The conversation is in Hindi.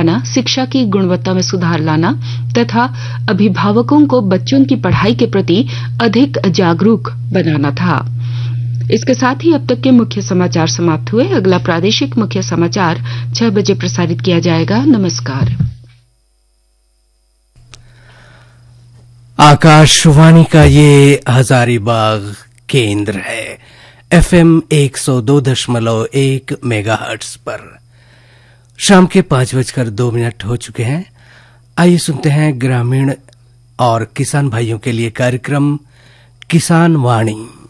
बढ़ाना, शिक्षा की गुणवत्ता में सुधार लाना तथा अभिभावकों को बच्चों की पढ़ाई के प्रति अधिक जागरूक बनाना था। इसके साथ ही अब तक के मुख्य समाचार समाप्त हुए। अगला प्रादेशिक मुख्य समाचार 6 बजे प्रसारित किया जाएगा। नमस्कार। आकाशवाणी का ये हजारीबाग केंद्र है, FM 102.1 मेगाहर्ट्ज पर। शाम के 5:02 हो चुके हैं। आइए सुनते हैं ग्रामीण और किसान भाइयों के लिए कार्यक्रम किसान वाणी।